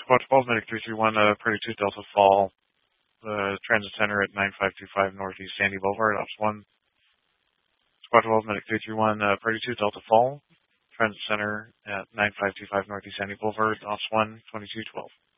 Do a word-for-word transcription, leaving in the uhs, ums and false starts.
Squad twelve, Medic three three one, uh, Purdy two, Delta Fall, uh, Transit Center at nine five two five Northeast Sandy Boulevard, Ops one. Squad twelve, Medic three three one, uh, Purdy two, Delta Fall, Transit Center at nine five two five Northeast Sandy Boulevard, Ops one, twenty-two twelve.